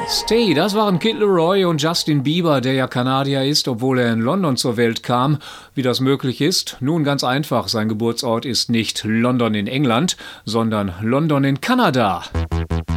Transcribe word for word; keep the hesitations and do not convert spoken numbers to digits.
Stay, das waren Kid Laroi und Justin Bieber, der ja Kanadier ist, obwohl er in London zur Welt kam. Wie das möglich ist? Nun ganz einfach, sein Geburtsort ist nicht London in England, sondern London in Kanada.